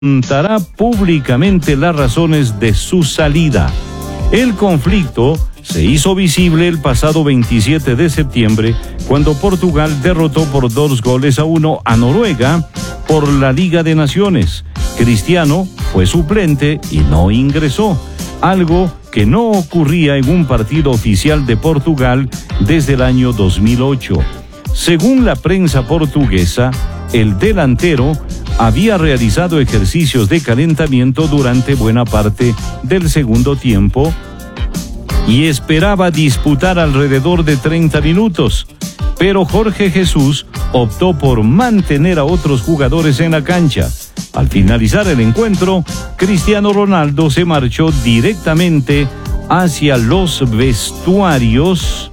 contará públicamente las razones de su salida. El conflicto se hizo visible el pasado 27 de septiembre, cuando Portugal derrotó por 2-1 a Noruega por la Liga de Naciones. Cristiano fue suplente y no ingresó, algo que no ocurría en un partido oficial de Portugal desde el año 2008. Según la prensa portuguesa, el delantero había realizado ejercicios de calentamiento durante buena parte del segundo tiempo y esperaba disputar alrededor de 30 minutos, pero Jorge Jesús optó por mantener a otros jugadores en la cancha. Al finalizar el encuentro, Cristiano Ronaldo se marchó directamente hacia los vestuarios